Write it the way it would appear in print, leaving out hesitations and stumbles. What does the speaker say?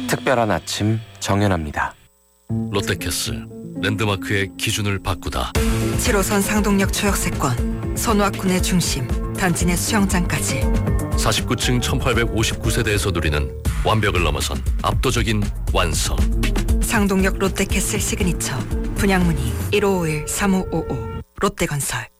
특별한 아침 정연합니다. 롯데캐슬 랜드마크의 기준을 바꾸다. 7호선 상동역 초역세권, 선화군의 중심, 단지 내 수영장까지 49층 1859세대에서 누리는 완벽을 넘어선 압도적인 완성. 상동역 롯데캐슬 시그니처 분양문의 1551-3555 롯데건설.